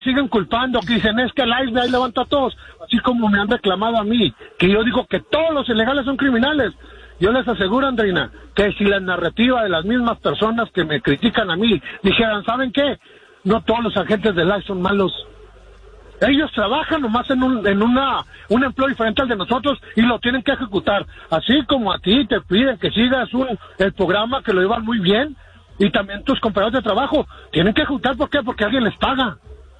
siguen culpando, que dicen es que el ICE ahí levanta a todos, así como me han reclamado a mí, que yo digo que todos los ilegales son criminales. Yo les aseguro, Andreina, que si la narrativa de las mismas personas que me critican a mí dijeran, ¿saben qué? No todos los agentes del ICE son malos. Ellos trabajan nomás en un empleo diferente al de nosotros y lo tienen que ejecutar. Así como a ti te piden que sigas el programa, que lo llevan muy bien, y también tus compañeros de trabajo tienen que ejecutar. ¿Por qué? Porque alguien les paga.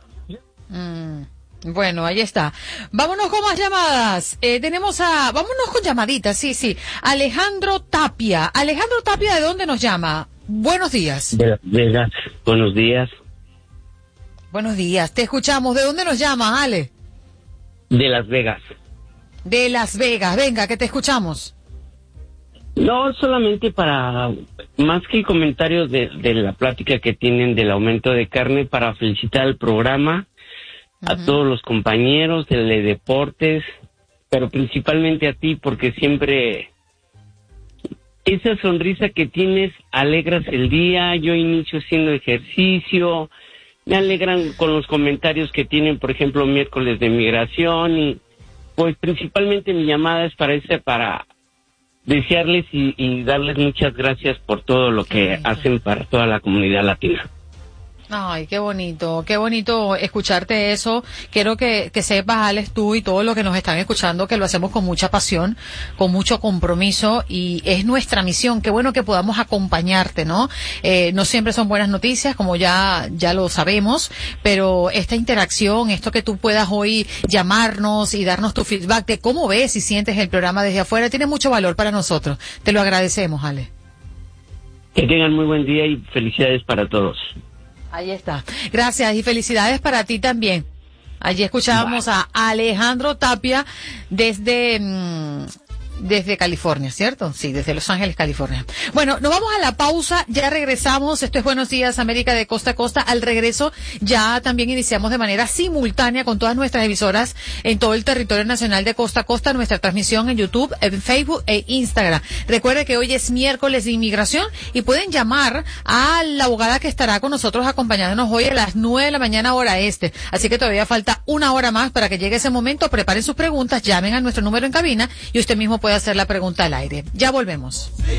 Bueno, ahí está. Vámonos con más llamadas. Vámonos con llamaditas, sí. Alejandro Tapia. Alejandro Tapia, ¿de dónde nos llama? Buenos días. De Las Vegas. Buenos días. Buenos días, te escuchamos. ¿De dónde nos llama, Ale? De Las Vegas. De Las Vegas, venga, que te escuchamos. No, solamente para, más que el comentario de la plática que tienen del aumento de carne, para felicitar al programa, a todos los compañeros de deportes, pero principalmente a ti, porque siempre esa sonrisa que tienes, alegras el día. Yo inicio haciendo ejercicio, me alegran con los comentarios que tienen, por ejemplo, miércoles de migración, y pues principalmente mi llamada es para desearles y darles muchas gracias por todo lo que hacen para toda la comunidad latina. Ay, qué bonito escucharte eso. Quiero que sepas, Alex, tú y todos los que nos están escuchando, que lo hacemos con mucha pasión, con mucho compromiso, y es nuestra misión. Qué bueno que podamos acompañarte, ¿no? No siempre son buenas noticias, como ya lo sabemos, pero esta interacción, esto que tú puedas hoy llamarnos y darnos tu feedback de cómo ves y sientes el programa desde afuera, tiene mucho valor para nosotros. Te lo agradecemos, Ale. Que tengan muy buen día y felicidades para todos. Ahí está. Gracias y felicidades para ti también. Allí escuchábamos a Alejandro Tapia desde California, ¿cierto? Sí, desde Los Ángeles, California. Bueno, nos vamos a la pausa, ya regresamos. Esto es Buenos Días América, de costa a costa. Al regreso ya también iniciamos de manera simultánea con todas nuestras emisoras en todo el territorio nacional de costa a costa, nuestra transmisión en YouTube, en Facebook e Instagram. Recuerde que hoy es miércoles de inmigración y pueden llamar a la abogada que estará con nosotros acompañándonos hoy a las 9 de la mañana hora este. Así que todavía falta una hora más para que llegue ese momento. Preparen sus preguntas, llamen a nuestro número en cabina y usted mismo puede hacer la pregunta al aire. Ya volvemos.